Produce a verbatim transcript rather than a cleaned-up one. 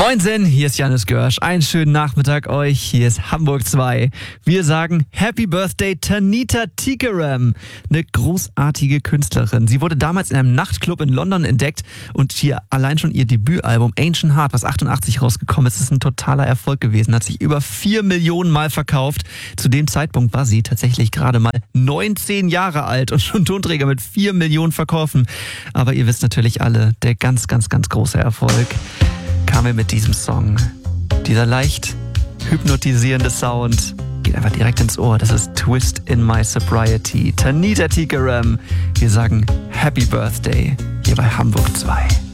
Moinsen, hier ist Janis Görsch. Einen schönen Nachmittag euch. Hier ist Hamburg zwei. Wir sagen Happy Birthday Tanita Tikaram, eine großartige Künstlerin. Sie wurde damals in einem Nachtclub in London entdeckt und hier allein schon ihr Debütalbum Ancient Heart, was achtundachtzig rausgekommen ist, ist ein totaler Erfolg gewesen. Hat sich über vier Millionen Mal verkauft. Zu dem Zeitpunkt war sie tatsächlich gerade mal neunzehn Jahre alt und schon Tonträger mit vier Millionen Verkaufen. Aber ihr wisst natürlich alle, der ganz, ganz, ganz große Erfolg kam er mit diesem Song. Dieser leicht hypnotisierende Sound geht einfach direkt ins Ohr. Das ist Twist in My Sobriety. Tanita Tikaram. Wir sagen Happy Birthday hier bei Hamburg zwei.